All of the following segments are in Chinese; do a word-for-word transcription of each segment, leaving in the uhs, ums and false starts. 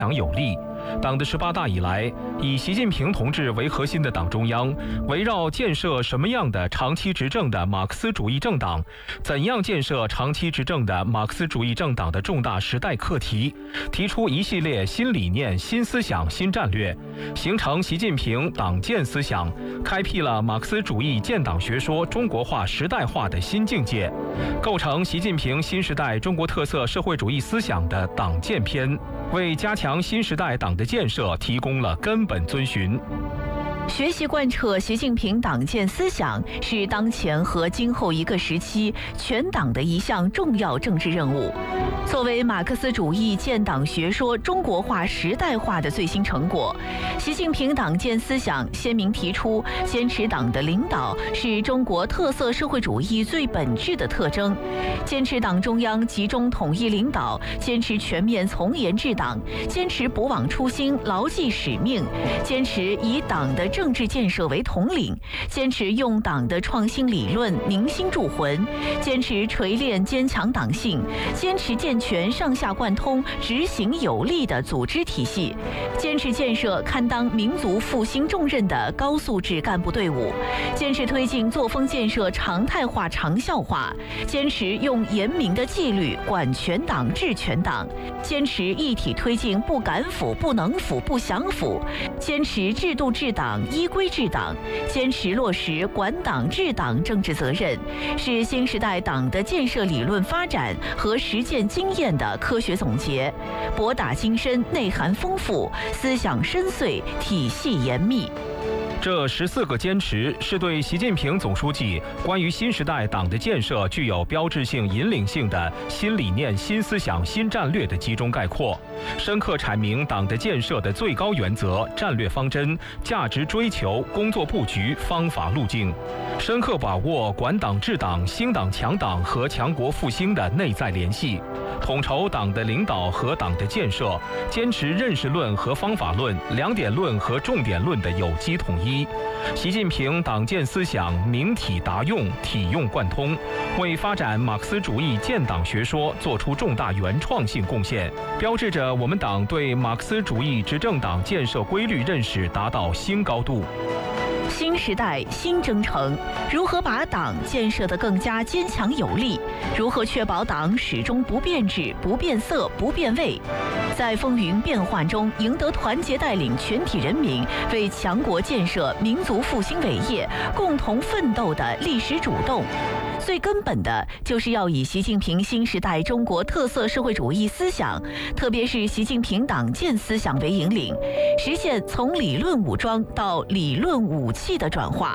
党有力。党的十八大以来，以习近平同志为核心的党中央，围绕建设什么样的长期执政的马克思主义政党，怎样建设长期执政的马克思主义政党的重大时代课题，提出一系列新理念、新思想、新战略，形成习近平党建思想，开辟了马克思主义建党学说中国化时代化的新境界，构成习近平新时代中国特色社会主义思想的党建篇，为加强新时代党的建设提供了根本遵循。 学习贯彻习近平党建思想是当前和今后一个时期全党的一项重要政治任务。作为马克思主义建党学说中国化时代化的最新成果，习近平党建思想鲜明提出，坚持党的领导是中国特色社会主义最本质的特征，坚持党中央集中统一领导，坚持全面从严治党，坚持不忘初心，牢记使命，坚持以党的政治建设为统领，坚持用党的创新理论凝心铸魂，坚持锤炼坚强党性，坚持健全上下贯通、执行有力的组织体系，坚持建设堪当民族复兴重任的高素质干部队伍，坚持推进作风建设常态化、长效化，坚持用严明的纪律管全党、治全党，坚持一体推进不敢腐、不能腐、不想腐，坚持制度治党、依规治党，坚持落实管党治党政治责任，是新时代党的建设理论发展和实践经验的科学总结，博大精深，内涵丰富，思想深邃，体系严密。 这十四个坚持是对习近平总书记关于新时代党的建设具有标志性引领性的新理念、新思想、新战略的集中概括，深刻阐明党的建设的最高原则、战略方针、价值追求、工作布局、方法路径，深刻把握管党治党、兴党强党和强国复兴的内在联系，统筹党的领导和党的建设，坚持认识论和方法论、两点论和重点论的有机统一。习近平党建思想明体达用、体用贯通，为发展马克思主义建党学说做出重大原创性贡献，标志着我们党对马克思主义执政党建设规律认识达到新高度。 新时代新征程，如何把党建设得更加坚强有力？如何确保党始终不变质、不变色、不变味？在风云变幻中赢得团结带领全体人民为强国建设、民族复兴伟业共同奋斗的历史主动。最根本的就是要以习近平新时代中国特色社会主义思想，特别是习近平党建思想为引领，实现从理论武装到理论武器的转化。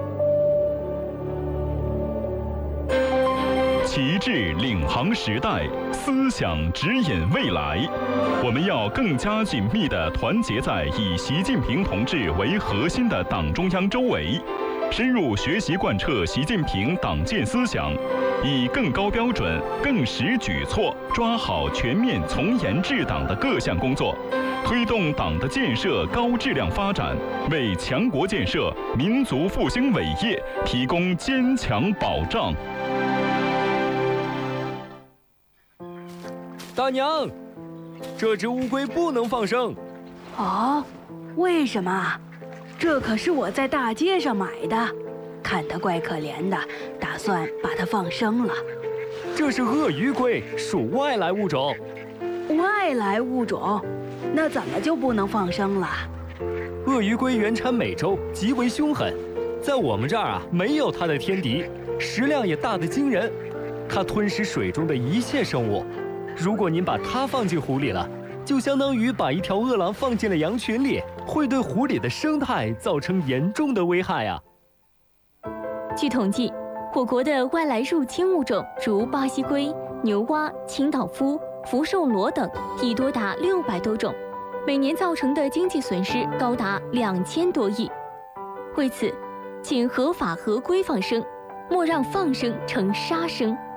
旗帜领航时代，思想指引未来。我们要更加紧密地团结在以习近平同志为核心的党中央周围，深入学习贯彻习近平党建思想，以更高标准、更实举措抓好全面从严治党的各项工作，推动党的建设高质量发展，为强国建设、民族复兴伟业提供坚强保障。 大娘，这只乌龟不能放生。 哦，为什么？这可是我在大街上买的，看它怪可怜的，打算把它放生了。 这是鳄鱼龟，属外来物种。 外来物种？那怎么就不能放生了？ 鳄鱼龟原产美洲，极为凶狠，在我们这儿啊，没有它的天敌，食量也大得惊人。它吞食水中的一切生物。如果您把它放进湖里了，就相当于把一条饿狼放进了羊群里，会对湖里的生态造成严重的危害啊。 据统计，我国的外来入侵物种如巴西龟、牛蛙、清道夫、福寿螺等已多达六百多种，每年造成的经济损失高达两千多亿。为此，请合法合规放生，莫让放生成杀生。